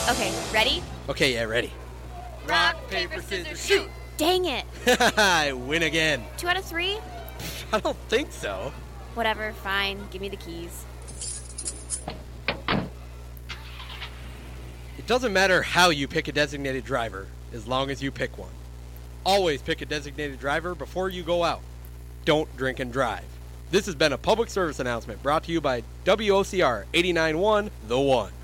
Okay, ready? Okay, yeah, ready. Rock, paper, scissors, shoot! Dang it. I win again. 2 out of 3? I don't think so. Whatever, fine. Give me the keys. It doesn't matter how you pick a designated driver, as long as you pick one. Always pick a designated driver before you go out. Don't drink and drive. This has been a public service announcement brought to you by WOCR 89.1 The One.